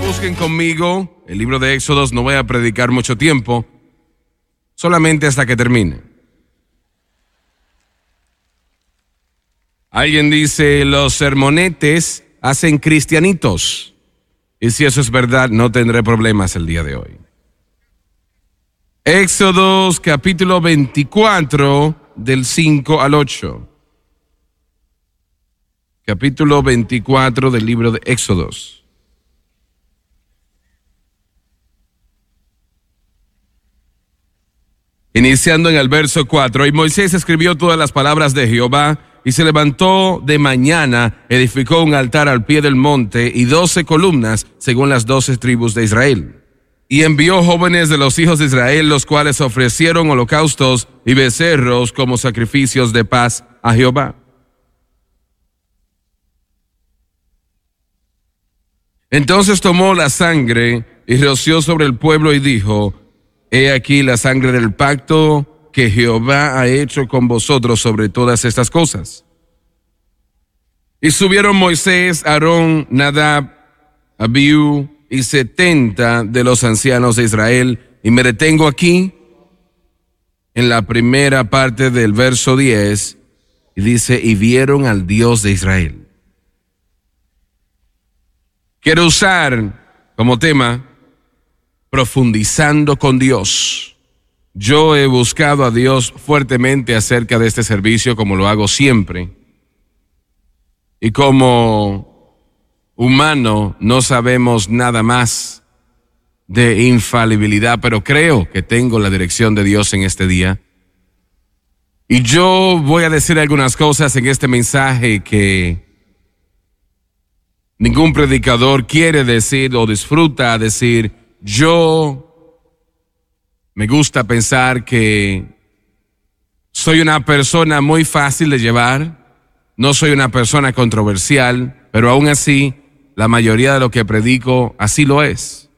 busquen conmigo el libro de Éxodos. No voy a predicar mucho tiempo, solamente hasta que termine. Alguien dice, los sermonetes hacen cristianitos. Y si eso es verdad, no tendré problemas el día de hoy. Éxodos capítulo 24 del 5 al 8. Capítulo 24 del libro de Éxodos. Iniciando en el verso 4. Y Moisés escribió todas las palabras de Jehová, y se levantó de mañana, edificó un altar al pie del monte y 12 columnas, según las 12 tribus de Israel. Y envió jóvenes de los hijos de Israel, los cuales ofrecieron holocaustos y becerros como sacrificios de paz a Jehová. Entonces tomó la sangre y roció sobre el pueblo y dijo, he aquí la sangre del pacto que Jehová ha hecho con vosotros sobre todas estas cosas. Y subieron Moisés, Aarón, Nadab, Abiú y 70 de los ancianos de Israel, y me detengo aquí en la primera parte del verso 10, y dice, y vieron al Dios de Israel. Quiero usar como tema, profundizando con Dios. Yo he buscado a Dios fuertemente acerca de este servicio, como lo hago siempre. Y como humano no sabemos nada más de infalibilidad, pero creo que tengo la dirección de Dios en este día. Y yo voy a decir algunas cosas en este mensaje que ningún predicador quiere decir o disfruta decir. Yo me gusta pensar que soy una persona muy fácil de llevar, no soy una persona controversial, pero aún así, la mayoría de lo que predico así lo es.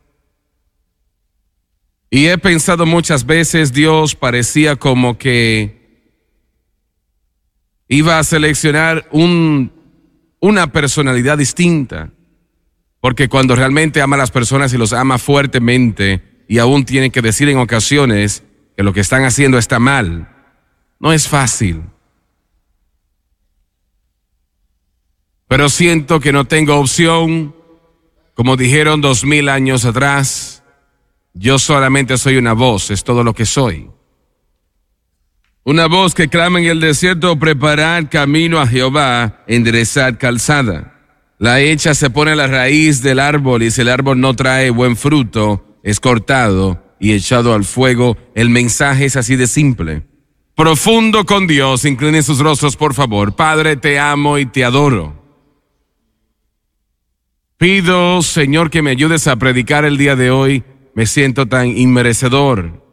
Y he pensado muchas veces, Dios parecía como que iba a seleccionar una personalidad distinta, porque cuando realmente ama a las personas y los ama fuertemente, y aún tienen que decir en ocasiones que lo que están haciendo está mal, no es fácil. Pero siento que no tengo opción, como dijeron 2000 años atrás, yo solamente soy una voz, es todo lo que soy. Una voz que clama en el desierto, preparad camino a Jehová, enderezad calzada. La hecha se pone a la raíz del árbol, y si el árbol no trae buen fruto, es cortado y echado al fuego. El mensaje es así de simple. Profundo con Dios, inclinen sus rostros, por favor. Padre, te amo y te adoro. Pido, Señor, que me ayudes a predicar el día de hoy. Me siento tan inmerecedor.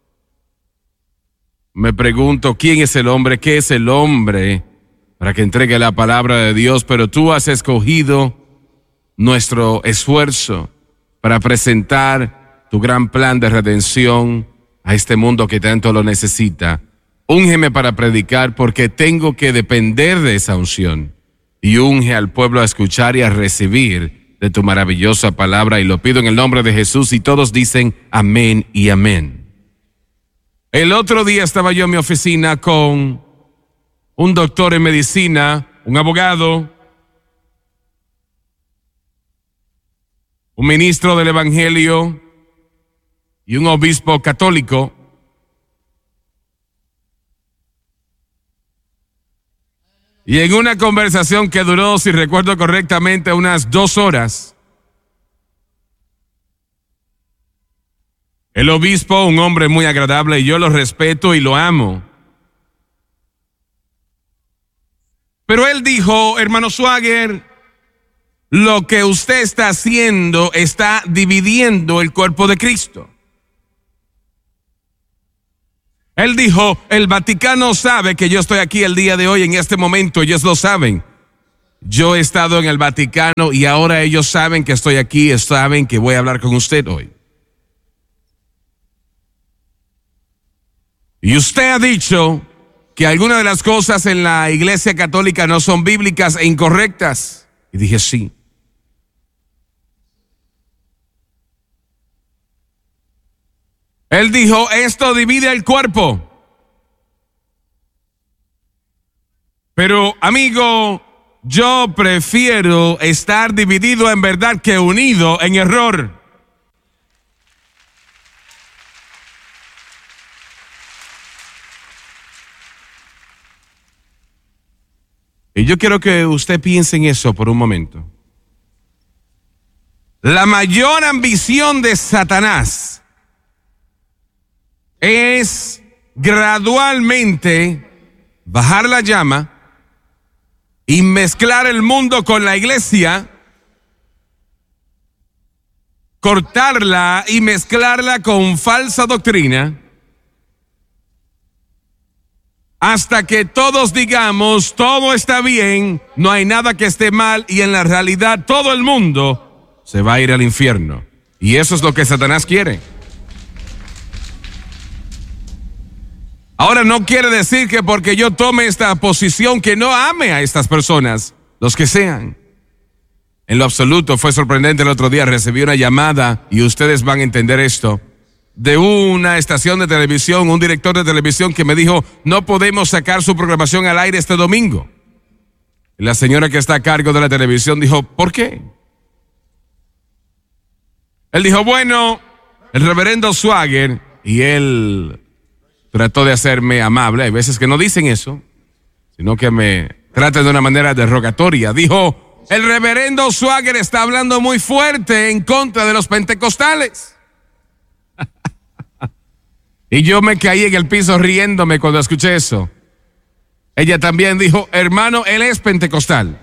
Me pregunto, ¿quién es el hombre? ¿Qué es el hombre para que entregue la palabra de Dios? Pero tú has escogido nuestro esfuerzo para presentar tu gran plan de redención a este mundo que tanto lo necesita. Úngeme para predicar, porque tengo que depender de esa unción. Y unge al pueblo a escuchar y a recibir de tu maravillosa palabra. Y lo pido en el nombre de Jesús, y todos dicen amén y amén. El otro día estaba yo en mi oficina con un doctor en medicina, un abogado, un ministro del Evangelio y un obispo católico. Y en una conversación que duró, si recuerdo correctamente, unas 2 horas, el obispo, un hombre muy agradable, y yo lo respeto y lo amo, pero él dijo, hermano Swagger, lo que usted está haciendo está dividiendo el cuerpo de Cristo. Él dijo, el Vaticano sabe que yo estoy aquí el día de hoy, en este momento, ellos lo saben. Yo he estado en el Vaticano y ahora ellos saben que estoy aquí, saben que voy a hablar con usted hoy. Y usted ha dicho que algunas de las cosas en la Iglesia Católica no son bíblicas e incorrectas. Y dije, sí. Él dijo, esto divide el cuerpo. Pero, amigo, yo prefiero estar dividido en verdad que unido en error. Y yo quiero que usted piense en eso por un momento. La mayor ambición de Satanás es gradualmente bajar la llama y mezclar el mundo con la iglesia, cortarla y mezclarla con falsa doctrina, hasta que todos digamos, todo está bien, no hay nada que esté mal, y en la realidad todo el mundo se va a ir al infierno. Y eso es lo que Satanás quiere. Ahora, no quiere decir que porque yo tome esta posición que no ame a estas personas, los que sean. En lo absoluto, fue sorprendente el otro día, recibí una llamada, y ustedes van a entender esto, de una estación de televisión, un director de televisión que me dijo, no podemos sacar su programación al aire este domingo. Y la señora que está a cargo de la televisión dijo, ¿por qué? Él dijo, bueno, el reverendo Swagger, y él trató de hacerme amable, hay veces que no dicen eso, sino que me tratan de una manera derogatoria. Dijo, el reverendo Swagger está hablando muy fuerte en contra de los pentecostales. Y yo me caí en el piso riéndome cuando escuché eso. Ella también dijo, hermano, él es pentecostal.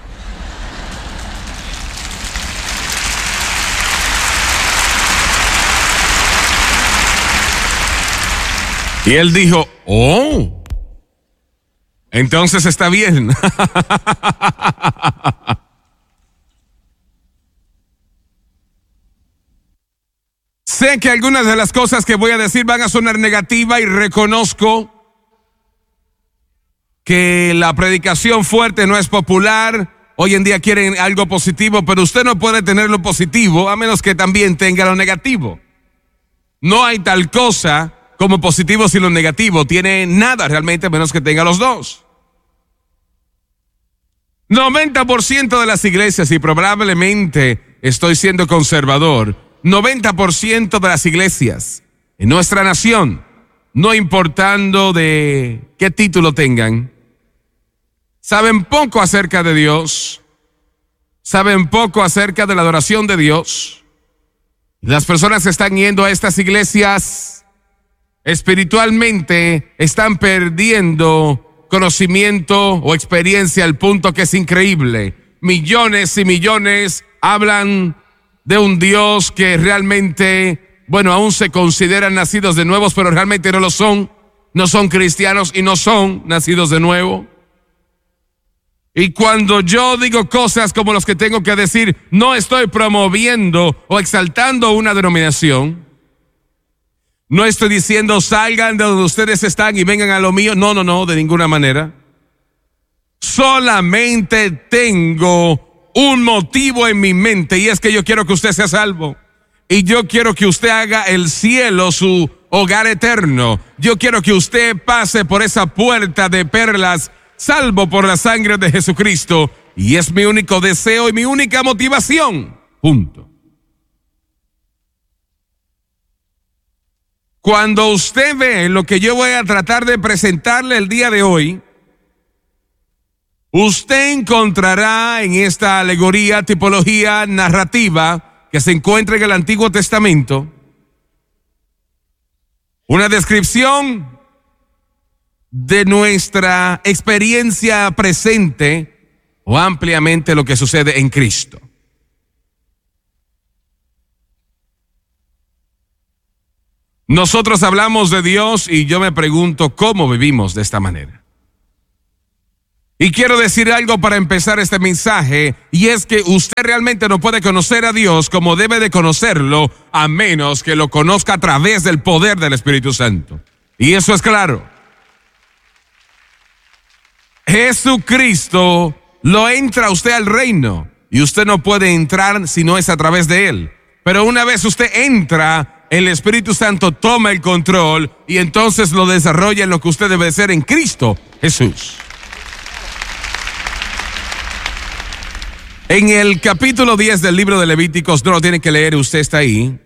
Y él dijo, oh, entonces está bien. Sé que algunas de las cosas que voy a decir van a sonar negativas y reconozco que la predicación fuerte no es popular. Hoy en día quieren algo positivo, pero usted no puede tener lo positivo a menos que también tenga lo negativo. No hay tal cosa como positivo sin lo negativo. Tiene nada realmente a menos que tenga los dos. 90% de las iglesias, y probablemente estoy siendo conservador, 90% de las iglesias en nuestra nación, no importando de qué título tengan, saben poco acerca de Dios, saben poco acerca de la adoración de Dios. Las personas que están yendo a estas iglesias espiritualmente están perdiendo conocimiento o experiencia al punto que es increíble. Millones y millones hablan de un Dios que realmente, bueno, aún se consideran nacidos de nuevos, pero realmente no lo son. No son cristianos y no son nacidos de nuevo. Y cuando yo digo cosas como los que tengo que decir, no estoy promoviendo o exaltando una denominación. No estoy diciendo salgan de donde ustedes están y vengan a lo mío. No, de ninguna manera. Solamente tengo un motivo en mi mente, y es que yo quiero que usted sea salvo. Y yo quiero que usted haga el cielo su hogar eterno. Yo quiero que usted pase por esa puerta de perlas, salvo por la sangre de Jesucristo. Y es mi único deseo y mi única motivación. Punto. Cuando usted ve lo que yo voy a tratar de presentarle el día de hoy, usted encontrará en esta alegoría, tipología narrativa que se encuentra en el Antiguo Testamento, una descripción de nuestra experiencia presente o ampliamente lo que sucede en Cristo. Nosotros hablamos de Dios y yo me pregunto cómo vivimos de esta manera. Y quiero decir algo para empezar este mensaje, y es que usted realmente no puede conocer a Dios como debe de conocerlo a menos que lo conozca a través del poder del Espíritu Santo. Y eso es claro. Jesucristo lo entra usted al reino y usted no puede entrar si no es a través de Él. Pero una vez usted entra el Espíritu Santo toma el control y entonces lo desarrolla en lo que usted debe ser en Cristo Jesús. En el capítulo 10 del libro de Levíticos, no lo tiene que leer, usted está ahí.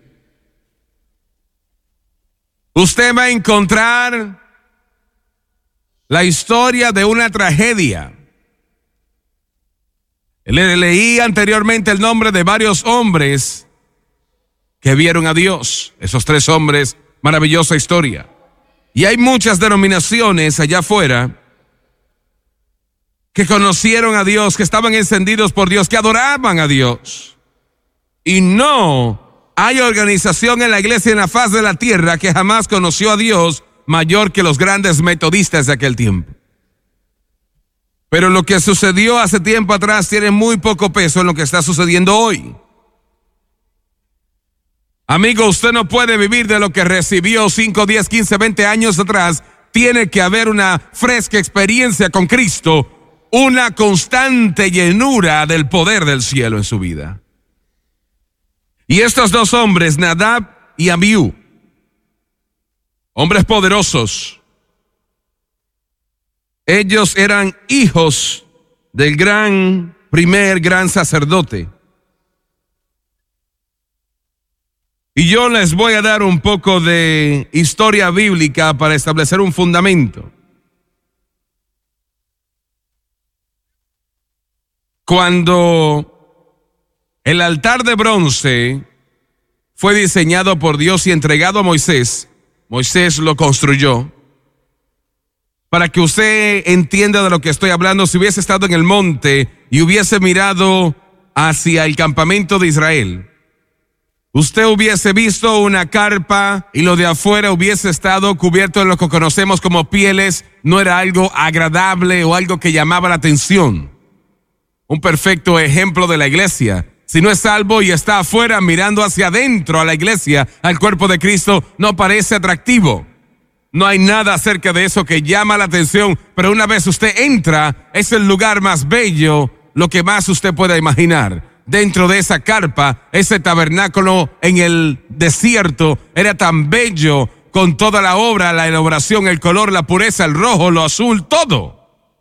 Usted va a encontrar la historia de una tragedia. Le leí anteriormente el nombre de varios hombres que vieron a Dios. Esos 3 hombres, maravillosa historia. Y hay muchas denominaciones allá afuera que conocieron a Dios, que estaban encendidos por Dios, que adoraban a Dios. Y no hay organización en la iglesia en la faz de la tierra que jamás conoció a Dios mayor que los grandes metodistas de aquel tiempo. Pero lo que sucedió hace tiempo atrás tiene muy poco peso en lo que está sucediendo hoy. Amigo, usted no puede vivir de lo que recibió 5, 10, 15, 20 años atrás. Tiene que haber una fresca experiencia con Cristo, una constante llenura del poder del cielo en su vida. Y estos 2 hombres, Nadab y Abiú, hombres poderosos, ellos eran hijos del primer gran sacerdote. Y yo les voy a dar un poco de historia bíblica para establecer un fundamento. Cuando el altar de bronce fue diseñado por Dios y entregado a Moisés, Moisés lo construyó. Para que usted entienda de lo que estoy hablando, si hubiese estado en el monte y hubiese mirado hacia el campamento de Israel, usted hubiese visto una carpa y lo de afuera hubiese estado cubierto en lo que conocemos como pieles. No era algo agradable o algo que llamaba la atención. Un perfecto ejemplo de la iglesia. Si no es salvo y está afuera mirando hacia adentro a la iglesia, al cuerpo de Cristo, no parece atractivo. No hay nada acerca de eso que llama la atención, pero una vez usted entra, es el lugar más bello, lo que más usted pueda imaginar. Dentro de esa carpa, ese tabernáculo en el desierto era tan bello, con toda la obra, la elaboración, el color, la pureza, el rojo, lo azul, todo.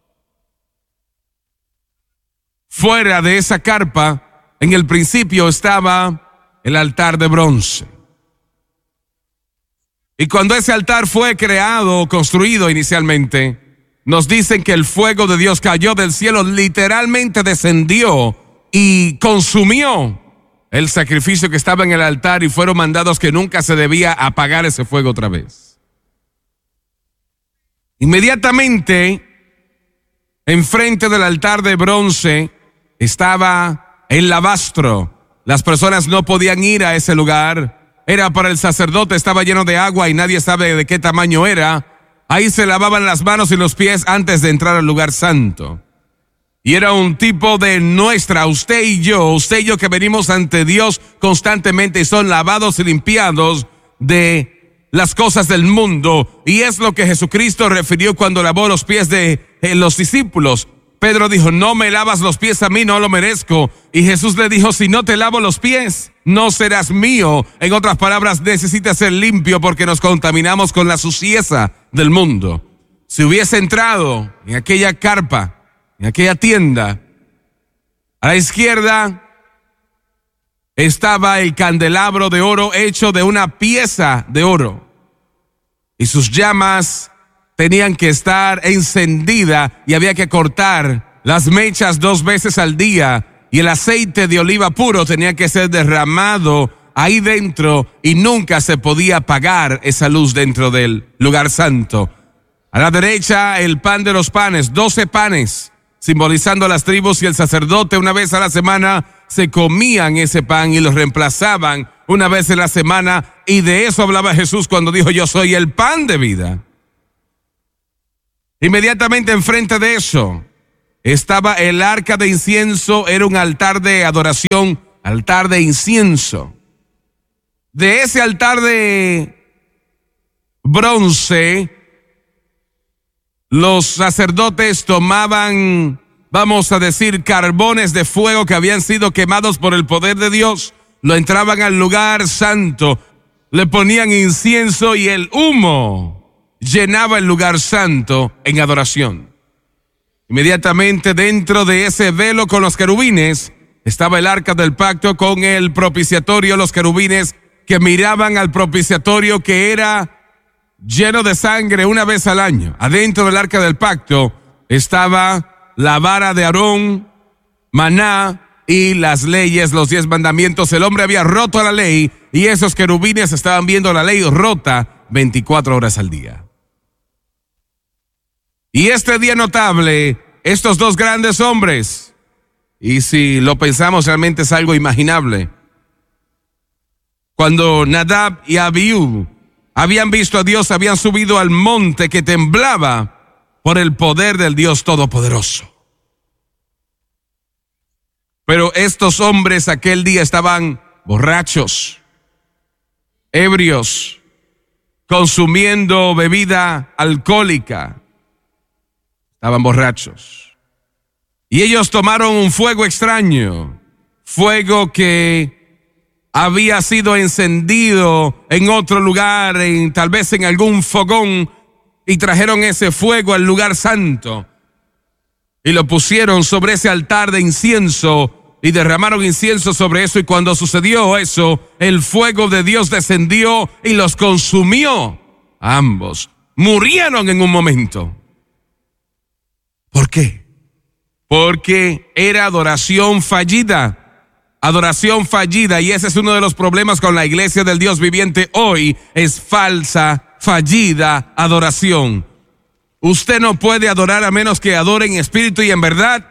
Fuera de esa carpa, en el principio estaba el altar de bronce. Y cuando ese altar fue creado o construido inicialmente, nos dicen que el fuego de Dios cayó del cielo, literalmente descendió y consumió el sacrificio que estaba en el altar, y fueron mandados que nunca se debía apagar ese fuego otra vez. Inmediatamente, enfrente del altar de bronce, estaba el lavastro. Las personas no podían ir a ese lugar. Era para el sacerdote, estaba lleno de agua y nadie sabe de qué tamaño era. Ahí se lavaban las manos y los pies antes de entrar al lugar santo. Y era un tipo de usted y yo que venimos ante Dios constantemente y son lavados y limpiados de las cosas del mundo. Y es lo que Jesucristo refirió cuando lavó los pies de los discípulos. Pedro dijo: no me lavas los pies a mí, no lo merezco. Y Jesús le dijo: si no te lavo los pies, no serás mío. En otras palabras, necesitas ser limpio porque nos contaminamos con la suciedad del mundo. Si hubiese entrado en aquella carpa, en aquella tienda, a la izquierda estaba el candelabro de oro hecho de una pieza de oro. Y sus llamas tenían que estar encendidas y había que cortar las mechas 2 veces al día, y el aceite de oliva puro tenía que ser derramado ahí dentro y nunca se podía apagar esa luz dentro del lugar santo. A la derecha el pan de los panes, 12 panes, simbolizando a las tribus, y el sacerdote una vez a la semana se comían ese pan y los reemplazaban una vez en la semana, y de eso hablaba Jesús cuando dijo: yo soy el pan de vida. Inmediatamente enfrente de eso estaba el arca de incienso, era un altar de adoración, altar de incienso. De ese altar de bronce, los sacerdotes tomaban, vamos a decir, carbones de fuego que habían sido quemados por el poder de Dios, lo entraban al lugar santo le ponían incienso y el humo llenaba el lugar santo en adoración. Inmediatamente dentro de ese velo con los querubines estaba el arca del pacto con el propiciatorio, los querubines que miraban al propiciatorio que era lleno de sangre una vez al año. Adentro del arca del pacto estaba la vara de Aarón, maná y las leyes, los 10 mandamientos. El hombre había roto la ley y esos querubines estaban viendo la ley rota 24 horas al día. Y este día notable, estos dos grandes hombres, y si lo pensamos realmente es algo imaginable, cuando Nadab y Abiú habían visto a Dios, habían subido al monte que temblaba por el poder del Dios Todopoderoso. Pero estos hombres aquel día estaban borrachos, ebrios, consumiendo bebida alcohólica. Estaban borrachos. Y ellos tomaron un fuego extraño, fuego que había sido encendido en otro lugar, tal vez en algún fogón, y trajeron ese fuego al lugar santo y lo pusieron sobre ese altar de incienso y derramaron incienso sobre eso. Y cuando sucedió eso, el fuego de Dios descendió y los consumió. Ambos murieron en un momento. ¿Por qué? Porque era adoración fallida. Adoración fallida, y ese es uno de los problemas con la iglesia del Dios viviente hoy, es falsa, fallida adoración. Usted no puede adorar a menos que adore en espíritu y en verdad.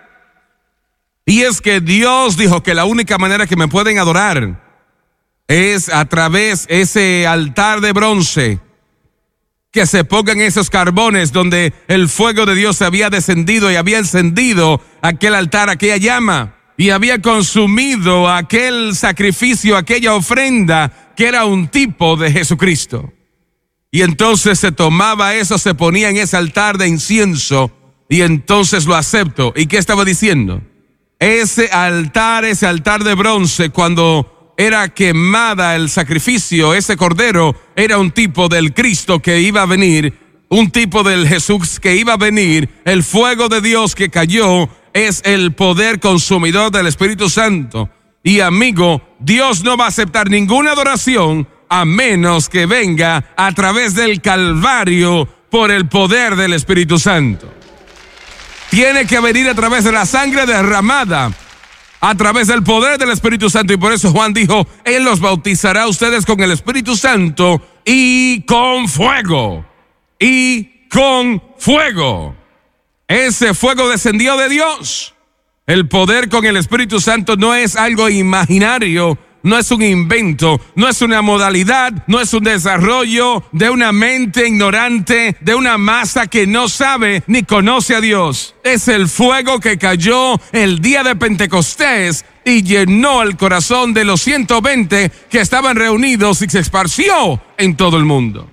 Y es que Dios dijo que la única manera que me pueden adorar es a través de ese altar de bronce, que se pongan esos carbones donde el fuego de Dios había descendido y había encendido aquel altar, aquella llama, y había consumido aquel sacrificio, aquella ofrenda que era un tipo de Jesucristo. Y entonces se tomaba eso, se ponía en ese altar de incienso y entonces lo acepto. ¿Y qué estaba diciendo? Ese altar de bronce, cuando era quemada el sacrificio, ese cordero era un tipo del Cristo que iba a venir, un tipo del Jesús que iba a venir. El fuego de Dios que cayó es el poder consumidor del Espíritu Santo. Y amigo, Dios no va a aceptar ninguna adoración a menos que venga a través del Calvario por el poder del Espíritu Santo. Tiene que venir a través de la sangre derramada, a través del poder del Espíritu Santo. Y por eso Juan dijo, Él los bautizará a ustedes con el Espíritu Santo y con fuego. Y con fuego. Ese fuego descendió de Dios. El poder con el Espíritu Santo no es algo imaginario, no es un invento, no es una modalidad, no es un desarrollo de una mente ignorante, de una masa que no sabe ni conoce a Dios. Es el fuego que cayó el día de Pentecostés y llenó el corazón de los 120 que estaban reunidos y se esparció en todo el mundo.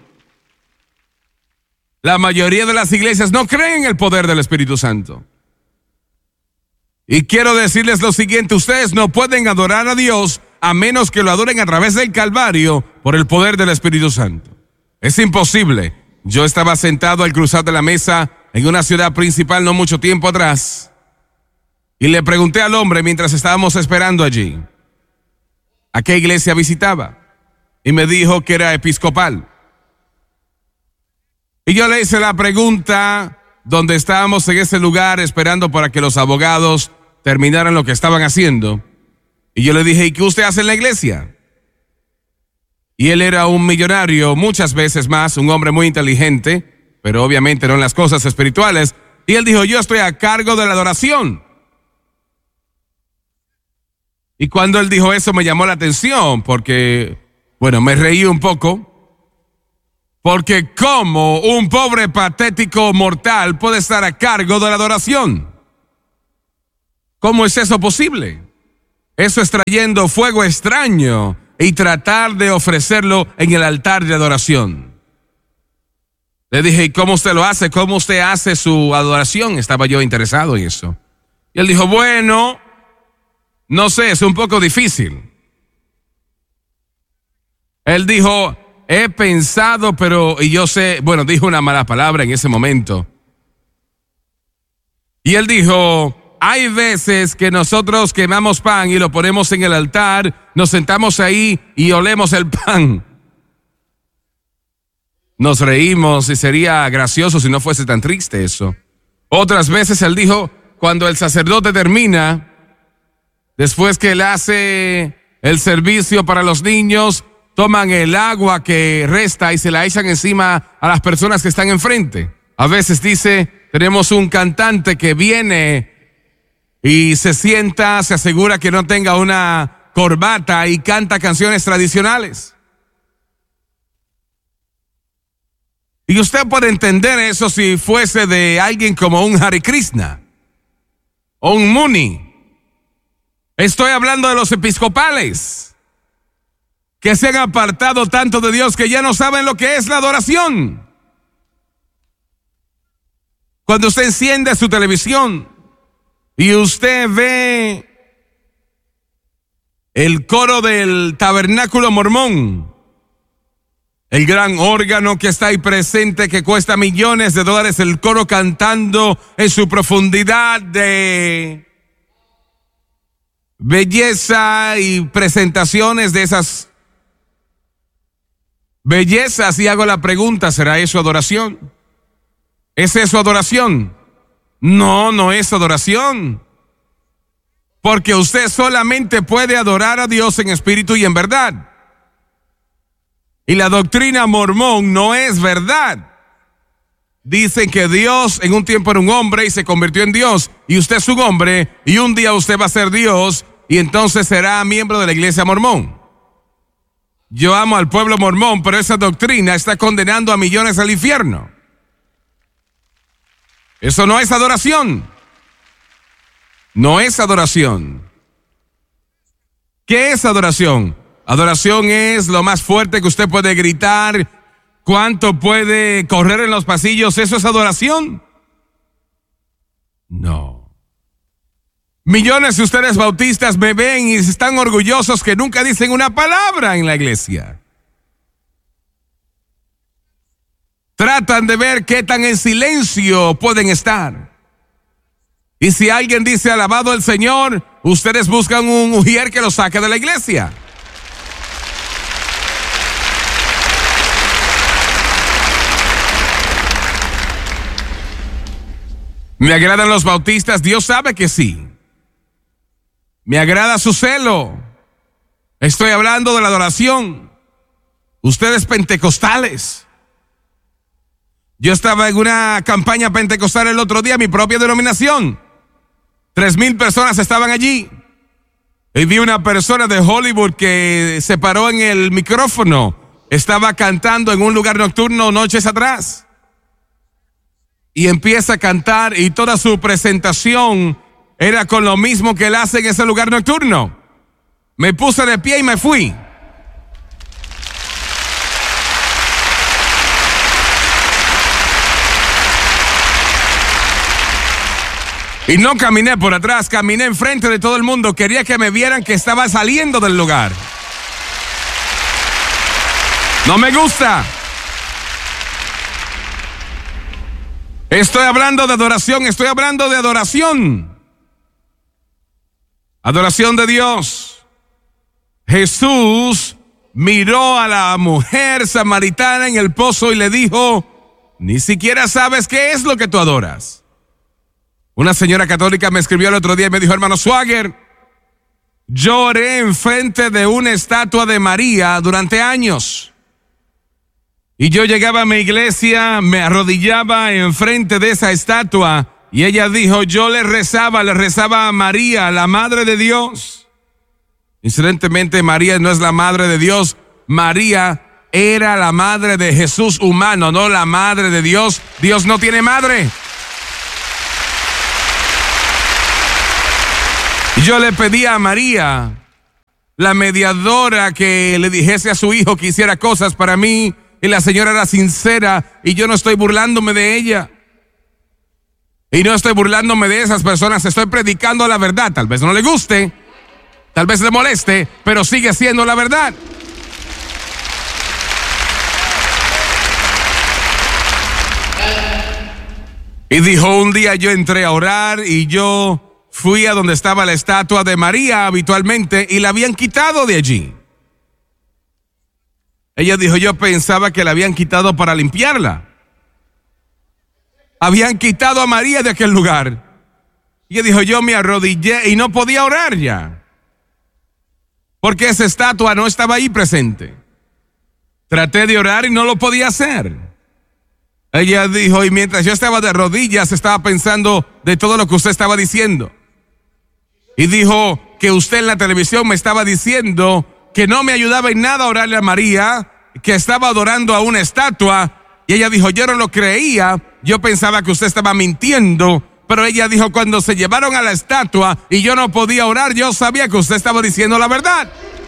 La mayoría de las iglesias no creen en el poder del Espíritu Santo. Y quiero decirles lo siguiente, ustedes no pueden adorar a Dios a menos que lo adoren a través del Calvario por el poder del Espíritu Santo. Es imposible. Yo estaba sentado al cruzar de la mesa en una ciudad principal no mucho tiempo atrás y le pregunté al hombre mientras estábamos esperando allí a qué iglesia visitaba y me dijo que era episcopal. Y yo le hice la pregunta donde estábamos en ese lugar esperando para que los abogados terminaran lo que estaban haciendo. Y yo le dije, ¿y qué usted hace en la iglesia? Y él era un millonario, muchas veces más, un hombre muy inteligente, pero obviamente no en las cosas espirituales. Y él dijo, yo estoy a cargo de la adoración. Y cuando él dijo eso me llamó la atención porque, bueno, me reí un poco. Porque ¿cómo un pobre patético mortal puede estar a cargo de la adoración? ¿Cómo es eso posible? Eso es trayendo fuego extraño y tratar de ofrecerlo en el altar de adoración. Le dije, ¿y cómo usted lo hace? ¿Cómo usted hace su adoración? Estaba yo interesado en eso. Y él dijo, bueno, no sé, es un poco difícil. Él dijo, he pensado, y yo sé, dijo una mala palabra en ese momento. Y él dijo, hay veces que nosotros quemamos pan y lo ponemos en el altar, nos sentamos ahí y olemos el pan. Nos reímos y sería gracioso si no fuese tan triste eso. Otras veces él dijo, cuando el sacerdote termina, después que él hace el servicio para los niños, toman el agua que resta y se la echan encima a las personas que están enfrente. A veces dice, tenemos un cantante que viene y se sienta, se asegura que no tenga una corbata y canta canciones tradicionales. Y usted puede entender eso si fuese de alguien como un Hare Krishna o un Muni. Estoy hablando de los episcopales que se han apartado tanto de Dios que ya no saben lo que es la adoración. Cuando usted enciende su televisión y usted ve el coro del Tabernáculo Mormón, el gran órgano que está ahí presente, que cuesta millones de dólares, el coro cantando en su profundidad de belleza y presentaciones de esas bellezas, y hago la pregunta, ¿será eso adoración? ¿Es eso adoración? No, no es adoración. Porque usted solamente puede adorar a Dios en espíritu y en verdad. Y la doctrina mormón no es verdad. Dicen que Dios en un tiempo era un hombre y se convirtió en Dios. Y usted es un hombre y un día usted va a ser Dios y entonces será miembro de la iglesia mormón. Yo amo al pueblo mormón, pero esa doctrina está condenando a millones al infierno. Eso no es adoración. No es adoración. ¿Qué es adoración? Adoración es lo más fuerte que usted puede gritar. ¿Cuánto puede correr en los pasillos? ¿Eso es adoración? No. Millones de ustedes bautistas me ven y están orgullosos que nunca dicen una palabra en la iglesia. Tratan de ver qué tan en silencio pueden estar. Y si alguien dice alabado el Señor, ustedes buscan un ujier que lo saque de la iglesia. ¿Me agradan los bautistas? Dios sabe que sí. Me agrada su celo. Estoy hablando de la adoración. Ustedes pentecostales. Yo estaba en una campaña pentecostal el otro día, mi propia denominación. 3,000 personas estaban allí. Y vi una persona de Hollywood que se paró en el micrófono. Estaba cantando en un lugar nocturno noches atrás. Y empieza a cantar y toda su presentación era con lo mismo que él hace en ese lugar nocturno. Me puse de pie y me fui. Y no caminé por atrás, caminé enfrente de todo el mundo. Quería que me vieran que estaba saliendo del lugar. No me gusta. Estoy hablando de adoración, estoy hablando de adoración. Adoración de Dios. Jesús miró a la mujer samaritana en el pozo y le dijo, ni siquiera sabes qué es lo que tú adoras. Una señora católica me escribió el otro día y me dijo, hermano Swagger, yo oré enfrente de una estatua de María durante años. Y yo llegaba a mi iglesia, me arrodillaba enfrente de esa estatua y ella dijo, yo le rezaba a María, la Madre de Dios. Incidentemente, María no es la Madre de Dios. María era la madre de Jesús humano, no la Madre de Dios. Dios no tiene madre. Y yo le pedí a María, la mediadora, que le dijese a su hijo que hiciera cosas para mí. Y la señora era sincera y yo no estoy burlándome de ella. Y no estoy burlándome de esas personas, estoy predicando la verdad. Tal vez no le guste, tal vez le moleste, pero sigue siendo la verdad. Y dijo, un día yo entré a orar y yo fui a donde estaba la estatua de María habitualmente y la habían quitado de allí. Ella dijo, yo pensaba que la habían quitado para limpiarla. Habían quitado a María de aquel lugar. Y ella dijo, yo me arrodillé y no podía orar ya, porque esa estatua no estaba ahí presente. Traté de orar y no lo podía hacer. Ella dijo, y mientras yo estaba de rodillas, estaba pensando de todo lo que usted estaba diciendo. Y dijo que usted en la televisión me estaba diciendo que no me ayudaba en nada a orarle a María, que estaba adorando a una estatua. Y ella dijo, yo no lo creía, yo pensaba que usted estaba mintiendo. Pero ella dijo, cuando se llevaron a la estatua y yo no podía orar, yo sabía que usted estaba diciendo la verdad.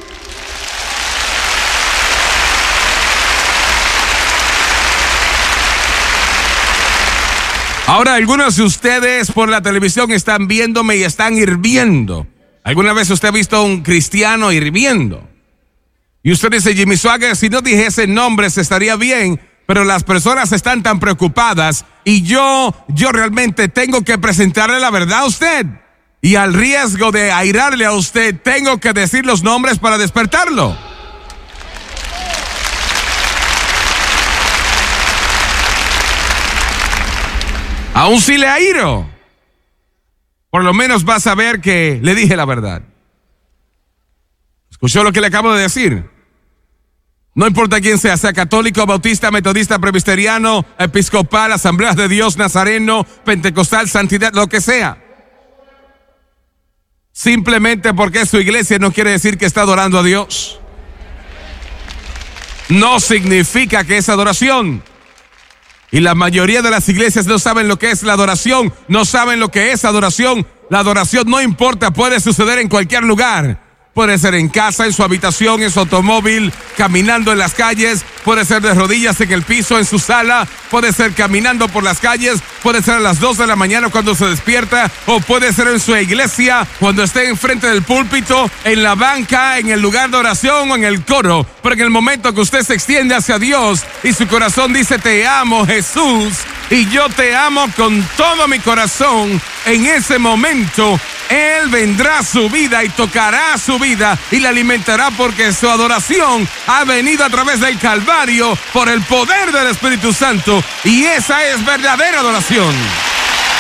Ahora, algunos de ustedes por la televisión están viéndome y están hirviendo. ¿Alguna vez usted ha visto a un cristiano hirviendo? Y usted dice, Jimmy Swaggart, si no dijese nombres estaría bien, pero las personas están tan preocupadas y yo realmente tengo que presentarle la verdad a usted. Y al riesgo de airarle a usted, tengo que decir los nombres para despertarlo. Aún si le airo, por lo menos va a saber que le dije la verdad. ¿Escuchó lo que le acabo de decir? No importa quién sea católico, bautista, metodista, presbiteriano, episcopal, Asamblea de Dios, nazareno, pentecostal, santidad, lo que sea. Simplemente porque es su iglesia no quiere decir que está adorando a Dios. No significa que es adoración. Y la mayoría de las iglesias no saben lo que es la adoración, no saben lo que es adoración. La adoración no importa, puede suceder en cualquier lugar. Puede ser en casa, en su habitación, en su automóvil, caminando en las calles, puede ser de rodillas en el piso, en su sala, puede ser caminando por las calles, puede ser a las 2 de la mañana cuando se despierta, o puede ser en su iglesia, cuando esté enfrente del púlpito, en la banca, en el lugar de oración o en el coro. Pero en el momento que usted se extiende hacia Dios y su corazón dice, te amo, Jesús, y yo te amo con todo mi corazón, en ese momento Él vendrá a su vida y tocará a su vida y la alimentará, porque su adoración ha venido a través del Calvario por el poder del Espíritu Santo, y esa es verdadera adoración.